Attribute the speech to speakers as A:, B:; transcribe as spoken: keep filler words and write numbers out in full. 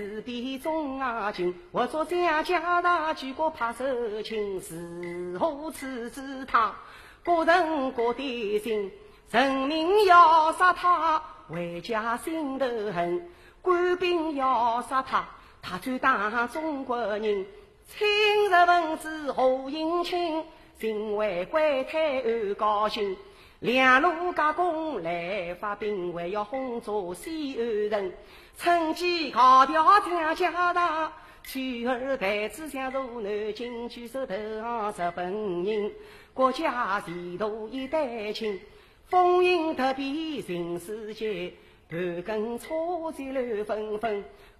A: 自比中啊军，我做家家大举国怕受情，是何此之他？各人各的心，人民要杀他，为家心头恨；官兵要杀他，他就当中国人。清日文字何应清，心为国泰而高兴。两路加工来发兵，还要轰炸西安人。趁机搞掉天家大，取而代之向入南京，举手投降日本人。国家前途一代清，风云特别人世间，盘根错节乱纷纷。